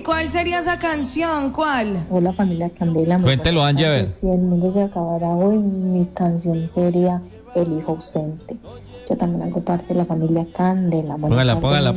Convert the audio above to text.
¿cuál sería esa canción? ¿Cuál? Hola familia Candela. Cuéntelo, Angie, a ver. Si el mundo se acabara hoy, mi canción sería El hijo ausente. Yo también hago parte de la familia Candela. Buenas Póngala, tardes, póngala,